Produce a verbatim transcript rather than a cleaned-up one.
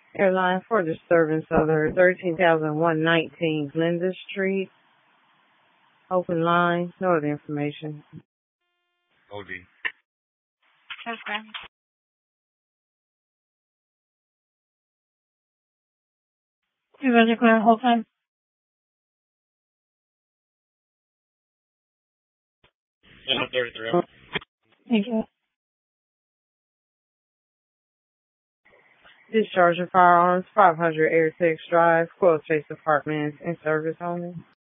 Airline for disturbance of the thirteen thousand one nineteen Glenda Street. Open line. No other information. O D. Okay. You ready to clear the whole time? one thirty-three. Thank you. Discharge of firearms, five hundred Airtex Drive, Quail Chase Apartments, in service only.